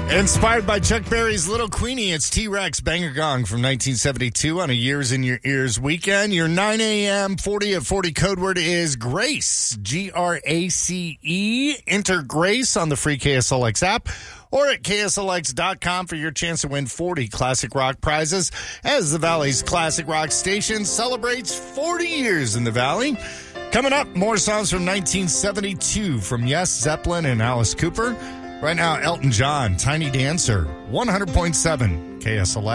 Inspired by Chuck Berry's Little Queenie, it's T-Rex Banger Gong from 1972 on a Years in Your Ears weekend. Your 9 a.m. 40 at 40 code word is GRACE, G-R-A-C-E. Enter GRACE on the free KSLX app or at KSLX.com for your chance to win 40 classic rock prizes as the Valley's classic rock station celebrates 40 years in the Valley. Coming up, more songs from 1972 from Yes, Zeppelin, and Alice Cooper. Right now, Elton John, Tiny Dancer, 100.7 KSLX.